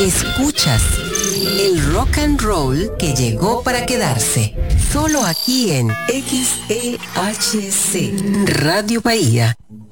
Escuchas el rock and roll que llegó para quedarse. Solo aquí en XEHC Radio Bahía